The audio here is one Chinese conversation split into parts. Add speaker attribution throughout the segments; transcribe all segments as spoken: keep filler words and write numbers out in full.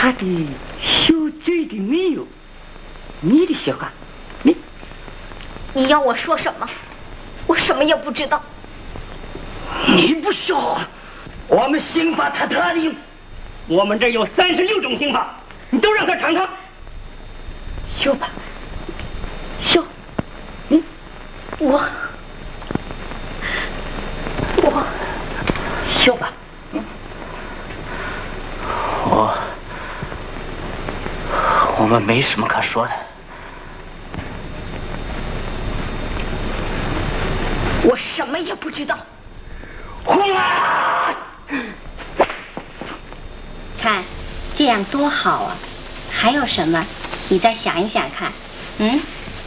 Speaker 1: 他的修嘴的没有，你的想法，你
Speaker 2: 你要我说什么？我什么也不知道。
Speaker 1: 你不说，我们刑法他特例，我们这有三十六种刑法，你都让他尝尝。修吧，修，嗯，
Speaker 2: 我我
Speaker 1: 修吧，嗯，我我们没什么可说的。
Speaker 2: 我什么也不知道。
Speaker 1: 轰啊！
Speaker 3: 看，这样多好啊！还有什么？你再想一想看。嗯？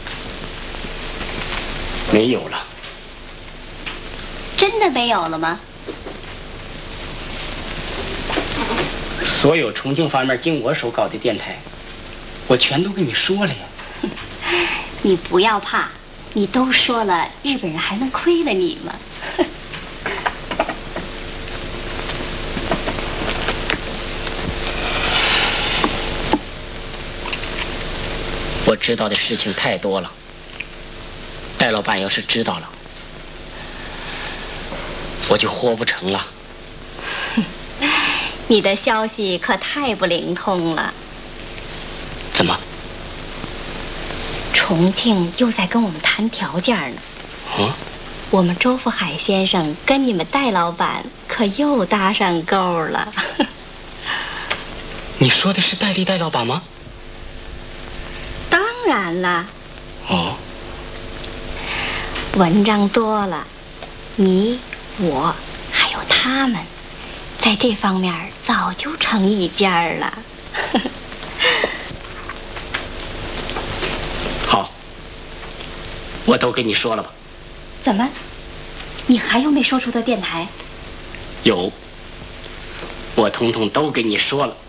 Speaker 1: 没有了。
Speaker 3: 真的没有了吗？
Speaker 1: 所有重庆方面经我手搞的电台，我全都跟你说了呀。
Speaker 3: 你不要怕，你都说了，日本人还能亏了你吗？
Speaker 1: 我知道的事情太多了，戴老板要是知道了，我就活不成了。
Speaker 3: 你的消息可太不灵通了。
Speaker 1: 怎么？
Speaker 3: 重庆又在跟我们谈条件呢。
Speaker 1: 嗯？
Speaker 3: 我们周福海先生跟你们戴老板可又搭上钩了。
Speaker 1: 你说的是戴笠戴老板吗？
Speaker 3: 当然啦。
Speaker 1: 哦。
Speaker 3: 文章多了，你我还有他们，在这方面早就成一家了。
Speaker 1: 好，我都跟你说了吧。
Speaker 3: 怎么？你还有没说出的电台？
Speaker 1: 有，我统统都跟你说了。